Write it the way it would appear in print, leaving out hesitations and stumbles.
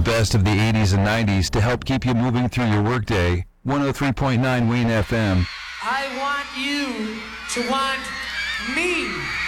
best of the 80s and 90s to help keep you moving through your workday. 103.9 Wayne FM. I want you to want me.